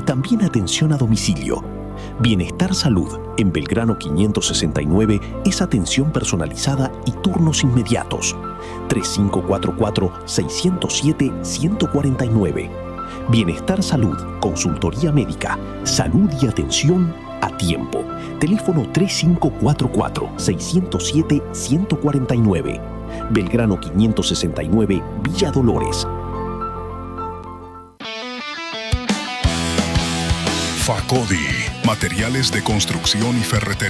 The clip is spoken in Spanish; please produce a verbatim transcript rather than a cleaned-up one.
también atención a domicilio. Bienestar Salud en Belgrano quinientos sesenta y nueve es atención personalizada y turnos inmediatos. tres cinco cuatro cuatro, seis cero siete, uno cero cuatro nueve. Bienestar Salud, consultoría médica, salud y atención a tiempo. Teléfono tres cinco cuatro cuatro, seis cero siete, uno cero cuatro nueve. Belgrano quinientos sesenta y nueve, Villa Dolores. Facodi, materiales de construcción y ferretería.